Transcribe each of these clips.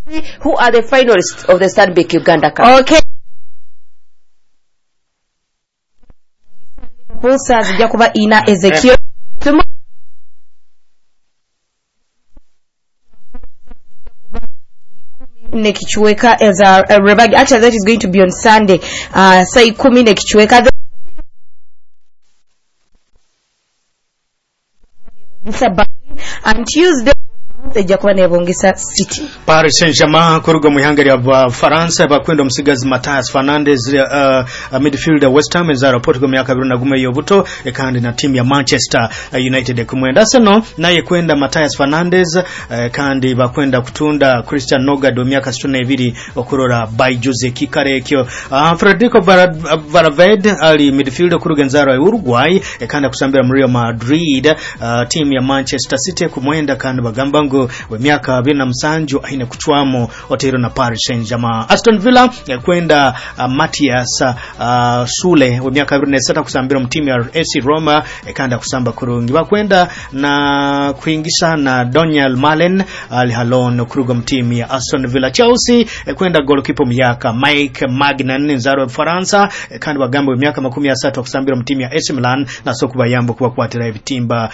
Who are the finalists of the Stanbic Uganda Cup? Okay. Pulsars Jacoba Ina Ezekiel. Nekichweka as a rebag. Actually, that is going to be on Sunday. Sai kumi Nekichweka. And Tuesday. Paris Saint-Germain kuruga mu ihanga lya France bakwenda omusigazi Matthias Fernandes midfielder West Ham ezara Portugal myaka 20 yobuto kandi na timu ya Manchester United kumwenda Arsenal naye kwenda Matthias Fernandes kandi bakwenda kutunda Christian Nogado myaka 62 okurora by Jose Kikare ekyo Federico Valverde ali midfielder kuruga nzaro ya Uruguay kandi kusambira mu Real Madrid timu ya Manchester City kumwenda kandi bagamba we miaka 27 aina kuchwamo otero na Paris Saint-Germain. Aston Villa kwenda Matthias Sule we miaka 27 kusambira mu timu ya AC Roma kanda kusamba kurungi bakwenda na kuingisha na Daniel Malen Al-Halon kuruga mu timu ya Aston Villa. Chelsea kwenda goalkeeper miaka Mike Magnan nzaro wa Faransa kandi bagamba we miaka 13 kusambira mu timu ya AC Milan na sokuba yambo kuba kwatira ebitimba.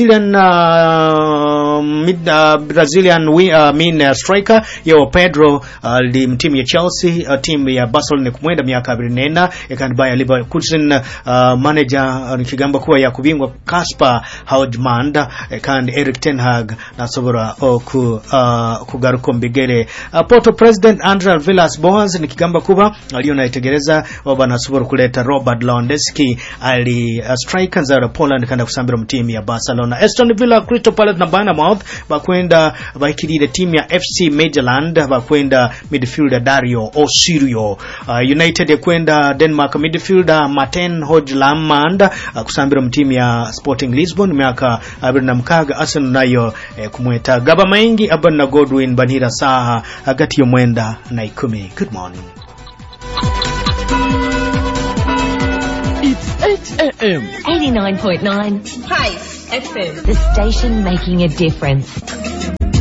Brazilian striker yo Pedro li timu ya Chelsea timu ya Barcelona kumwenda miaka 24 kandi Bayer Leverkusen manager nikigamba kuwa ya kubingwa Kasper Hojmand kandi Erik ten Hag nasobora kugaruka mbigere. Porto president Andrea Villas-Boas nikigamba kuba aliona itegereza oba nasobora kuleta Robert Lewandowski ali striker za Poland kandi kusambira mu timu ya Barcelona. Aston Villa, Crystal Palace na Bournemouth bakwenda bakirire timu ya FC Midtjylland bakwenda midfielder Dario Osirio. United kwenda Denmark midfielder Martin Hojlund kusambira mu timu ya Sporting Lisbon miaka 26. Arsenal nayo kumweta gaba maingi abana Godwin Banira saha hagati yo mwenda na 10. Good morning. It's 8 a.m. 89.9 Hi FM. The station making a difference.